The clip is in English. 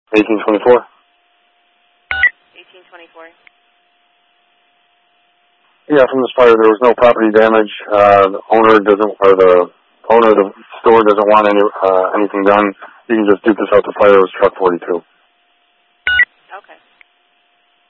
1824. 1824. Yeah, from this fire, there was no property damage. The owner of the store doesn't want anything done. You can just duke this out. The fire was truck 42.